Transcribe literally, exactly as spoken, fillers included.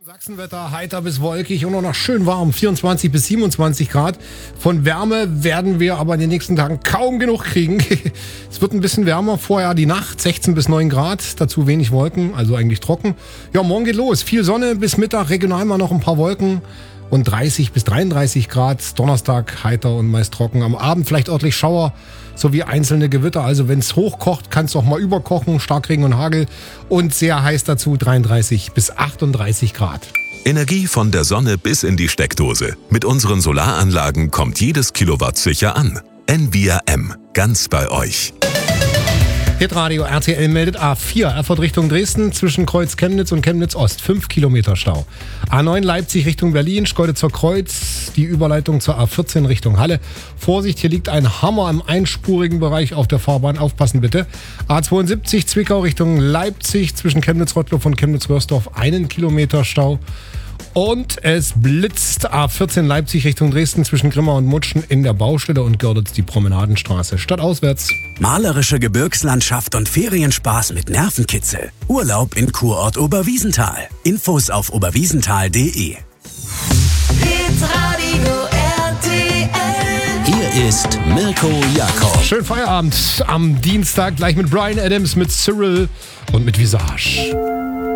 Sachsenwetter, heiter bis wolkig und auch noch schön warm, vierundzwanzig bis siebenundzwanzig Grad. Von Wärme werden wir aber in den nächsten Tagen kaum genug kriegen. Es wird ein bisschen wärmer, vorher die Nacht, sechzehn bis neun Grad, dazu wenig Wolken, also eigentlich trocken. Ja, morgen geht los, viel Sonne bis Mittag, regional mal noch ein paar Wolken und dreißig bis dreiunddreißig Grad. Donnerstag heiter und meist trocken, am Abend vielleicht örtlich Schauer sowie einzelne Gewitter. Also wenn es hochkocht, kann es auch mal überkochen, Starkregen und Hagel und sehr heiß dazu, dreiunddreißig bis achtunddreißig Grad. Energie von der Sonne bis in die Steckdose. Mit unseren Solaranlagen kommt jedes Kilowatt sicher an. N V R M, ganz bei euch. Hitradio R T L meldet A vier, Erfurt Richtung Dresden, zwischen Kreuz Chemnitz und Chemnitz Ost, fünf Kilometer Stau. A neun Leipzig Richtung Berlin, Schkeuditzer Kreuz, die Überleitung zur A vierzehn Richtung Halle. Vorsicht, hier liegt ein Hammer im einspurigen Bereich auf der Fahrbahn, aufpassen bitte. A zweiundsiebzig Zwickau Richtung Leipzig, zwischen Chemnitz-Rottloff und Chemnitz-Röhrsdorf, einen Kilometer Stau. Und es blitzt A vierzehn Leipzig Richtung Dresden zwischen Grimma und Mutschen in der Baustelle und Görlitz die Promenadenstraße. Stadtauswärts. Malerische Gebirgslandschaft und Ferienspaß mit Nervenkitzel. Urlaub in Kurort Oberwiesenthal. Infos auf oberwiesenthal punkt de. Hitradio R T L. Hier ist Mirko Jakob. Schönen Feierabend am Dienstag, gleich mit Bryan Adams, mit Cyril und mit Visage.